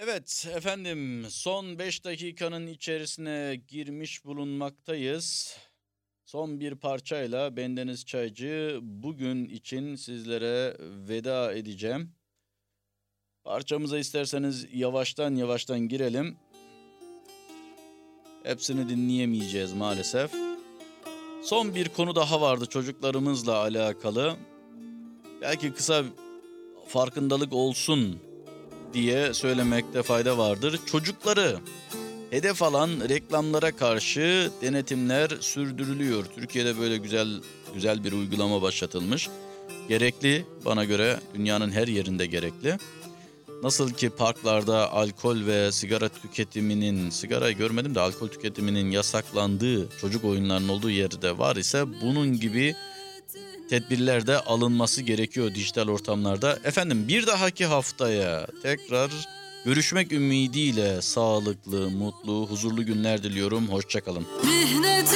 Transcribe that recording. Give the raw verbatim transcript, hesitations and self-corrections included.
Evet efendim, son beş dakikanın içerisine girmiş bulunmaktayız. Son bir parçayla bendeniz Çaycı bugün için sizlere veda edeceğim. Parçamıza isterseniz yavaştan yavaştan girelim. Hepsini dinleyemeyeceğiz maalesef. Son bir konu daha vardı çocuklarımızla alakalı. Belki kısa farkındalık olsun diye söylemekte fayda vardır. Çocukları hedef alan reklamlara karşı denetimler sürdürülüyor. Türkiye'de böyle güzel güzel bir uygulama başlatılmış. Gerekli, bana göre dünyanın her yerinde gerekli. Nasıl ki parklarda alkol ve sigara tüketiminin, sigarayı görmedim de alkol tüketiminin yasaklandığı çocuk oyunlarının olduğu yerde var ise bunun gibi tedbirler de alınması gerekiyor dijital ortamlarda. Efendim bir dahaki haftaya tekrar görüşmek ümidiyle sağlıklı, mutlu, huzurlu günler diliyorum. Hoşça kalın.